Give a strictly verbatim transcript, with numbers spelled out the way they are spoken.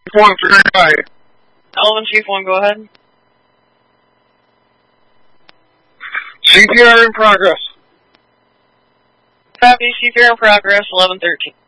One, three, five. Eleven Chief One, go ahead. C P R in progress. Copy, C P R in progress, eleven thirteen.